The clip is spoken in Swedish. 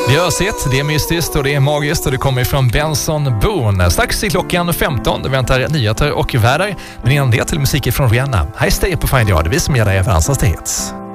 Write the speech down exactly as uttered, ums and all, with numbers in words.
Det är ösigt, det är mystiskt och det är magiskt och det kommer från Benson Boone. Strax i klockan femton, det väntar nyheter och väder. Men innan det till musik från Rihanna. Här är Stay på Find Yard, vi som ger dig över hans hits.